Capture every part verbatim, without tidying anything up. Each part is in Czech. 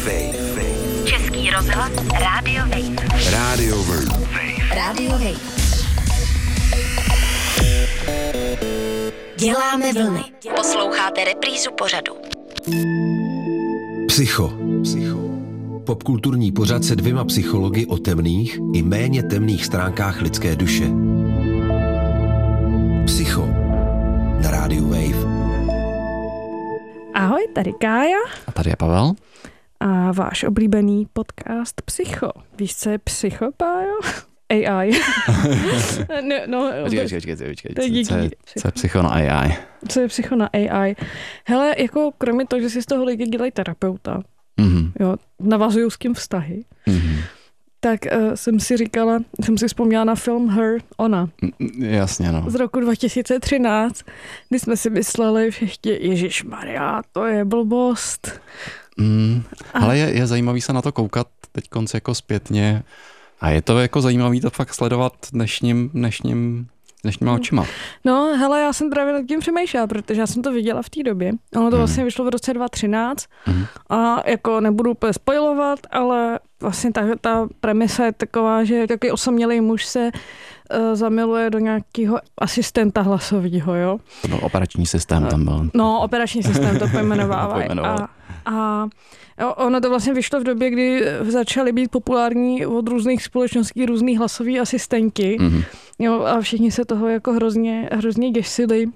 Wave. Český rozhlas Radio Wave. Radio Wave. Radio Wave. Děláme vlny. Posloucháte reprízu pořadu. Psycho. Psycho. Popkulturní pořad se dvěma psychologi o temných i méně temných stránkách lidské duše. Psycho na rádiu Wave. Ahoj, tady Kája. A tady je Pavel. A váš oblíbený podcast Psycho. Víš, co je Psycho, Pájo? A I. no, no, počkej, počkej, počkej, počkej. To je díky. Co je, co je Psycho na A I? Co je Psycho na A I? Hele, jako kromě toho, že si z toho lidi dělají terapeuta, Mm-hmm. jo, navazují s tím vztahy, Mm-hmm. tak uh, jsem si říkala, jsem si vzpomněla na film Her, Ona. Jasně, no. Z roku dva tisíce třináct, kdy jsme si mysleli všichni, ježišmarja, to je blbost. Mm, ale je, je zajímavý se na to koukat teď konce jako zpětně a je to jako zajímavý to fakt sledovat dnešním, dnešním, dnešníma očima. No, hele, já jsem právě nad tím přemýšlela, protože já jsem to viděla v té době. Ono to Hmm. vlastně vyšlo v roce dva tisíce třináct Mm. a jako nebudu úplně spoilovat, ale vlastně ta, ta premisa je taková, že takový osamělý muž se uh, zamiluje do nějakého asistenta hlasového, jo? To byl operační systém, tam byl. No, operační systém to pojmenovávají. Pojmenoval. A, a jo, ono to vlastně vyšlo v době, kdy začaly být populární od různých společností různý hlasový asistenti. Mm-hmm. Jo, a všichni se toho jako hrozně, hrozně děsili.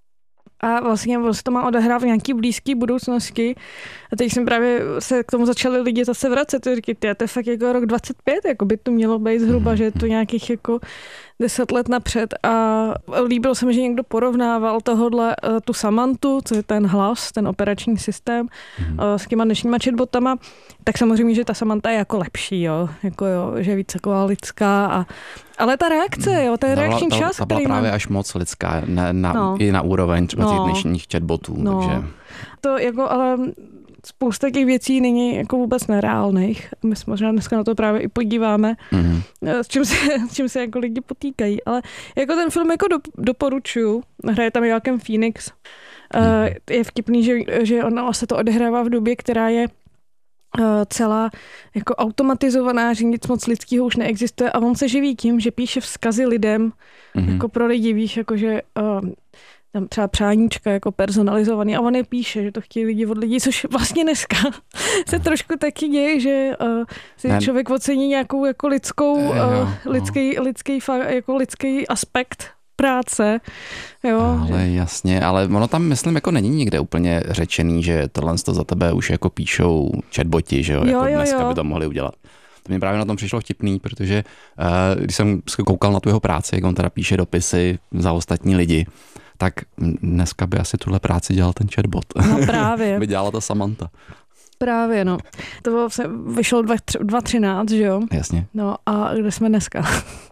A vlastně se to má odehrát v nějaký blízké budoucnosti. A teď jsem právě se k tomu začali lidi zase vracet. To říkají, to je fakt jako rok dvacet pět, jako by to mělo být zhruba, že je to nějakých jako deset let napřed. A líbilo se mi, že někdo porovnával tohodle tu Samantu, co je ten hlas, ten operační systém, mm. s těma dnešníma chatbotama. Tak samozřejmě, že ta Samanta je jako lepší, jo. Jako jo, že je víc taková lidská. A... Ale ta reakce, jo, ten reakční ta, čas, ta byla který právě mám... až moc lidská, na, na, No. i na úroveň třeba těch No. dnešních chatbotů. No. Takže... To jako, ale spousta těch věcí není jako vůbec nereálných. My se možná dneska na to právě i podíváme, Mm-hmm. s čím se, s čím se jako lidi potýkají. Ale jako ten film jako do, doporučuju. Hraje tam Joaquin Phoenix. Mm-hmm. Uh, je vtipný, že, že ona se to odehrává v době, která je uh, celá jako automatizovaná, že nic moc lidského už neexistuje a on se živí tím, že píše vzkazy lidem, Mm-hmm. jako pro lidi, víš, jakože uh, tam třeba přáníčka jako personalizovaný a on je píše, že to chtějí lidi od lidí, což vlastně dneska se trošku taky děje, že uh, si Ne. člověk ocení nějakou jako lidskou, Jo, uh, no. lidský, lidský, fa- jako lidský aspekt práce, jo. Ale že, jasně, ale ono tam, myslím, jako není nikde úplně řečený, že tohle to za tebe už jako píšou chatboti, že jo, Jo, jako jo, dneska jo. by to mohli udělat. To mě právě na tom přišlo vtipný, protože uh, když jsem koukal na tu jeho práci, jak on teda píše dopisy za ostatní lidi, tak dneska by asi tuhle práci dělal ten chatbot. no právě, by dělala ta Samanta. právě, no. To bylo, se vyšlo dva tisíce třináct, že jo. Jasně. No a kde jsme dneska?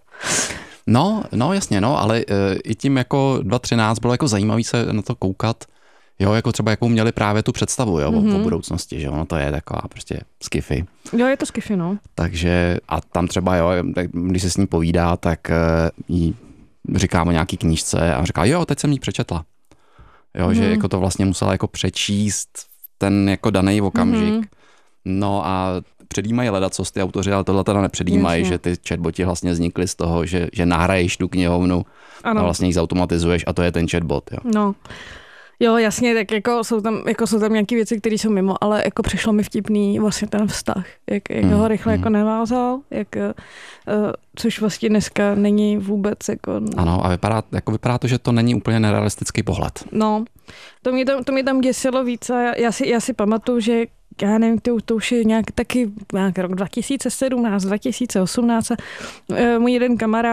No, no jasně, no, ale uh, i tím jako dva tisíce třináct bylo jako zajímavý se na to koukat, jo, jako třeba jakou měli právě tu představu, jo, mm-hmm. o, o budoucnosti, že ono to je taková prostě sci-fi. Jo, je to sci-fi, no. Takže a tam třeba, jo, když se s ní povídá, tak uh, jí říká o nějaký knížce a říká, jo, teď jsem jí přečetla. Jo, mm. že jako to vlastně musela jako přečíst ten jako daný okamžik. Mm. No a předjímají leda, co ty autoři, ale tohle teda nepředjímají, Jasně. že ty chatboti vlastně vznikly z toho, že, že nahraješ tu knihovnu Ano. a vlastně ji zautomatizuješ a to je ten chatbot, jo. No, jo, jasně, tak jako jsou tam, jako jsou tam nějaké věci, které jsou mimo, ale jako přišlo mi vtipný vlastně ten vztah, jak, jak Mm, ho rychle mm. jako navázal, jak, uh, což vlastně dneska není vůbec jako... Ano, a vypadá, jako vypadá to, že to není úplně nerealistický pohled. No, to mě tam, to mě tam děsilo víc a já, já, si, já si pamatuju, že já nevím, to, to už je nějak taky nějak rok dva tisíce sedmnáct, dva tisíce osmnáct a uh, můj jeden kamarád